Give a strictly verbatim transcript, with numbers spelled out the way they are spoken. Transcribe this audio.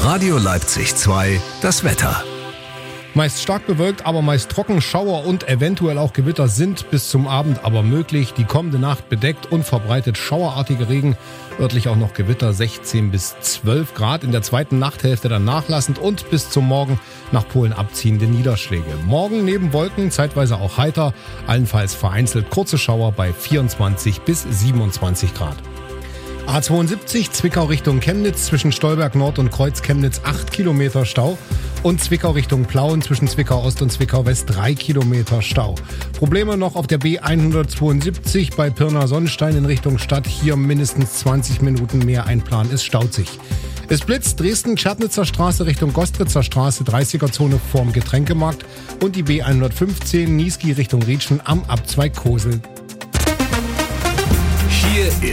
Radio Leipzig zwei, das Wetter. Meist stark bewölkt, aber meist trocken. Schauer und eventuell auch Gewitter sind bis zum Abend aber möglich. Die kommende Nacht bedeckt und verbreitet schauerartige Regen. Örtlich auch noch Gewitter, sechzehn bis zwölf Grad. In der zweiten Nachthälfte dann nachlassend und bis zum Morgen nach Polen abziehende Niederschläge. Morgen neben Wolken zeitweise auch heiter, allenfalls vereinzelt kurze Schauer bei vierundzwanzig bis siebenundzwanzig Grad. A zweiundsiebzig Zwickau Richtung Chemnitz, zwischen Stolberg Nord und Kreuz Chemnitz acht Kilometer Stau und Zwickau Richtung Plauen zwischen Zwickau Ost und Zwickau West drei Kilometer Stau. Probleme noch auf der B hundertzweiundsiebzig bei Pirna Sonnenstein in Richtung Stadt, hier mindestens zwanzig Minuten mehr einplanen, es staut sich. Es blitzt Dresden-Schärtnitzer Straße Richtung Gostritzer Straße, dreißiger Zone vorm Getränkemarkt und die B hundertfünfzehn Niesky Richtung Rietschen am Abzweig Kosel. Hier ist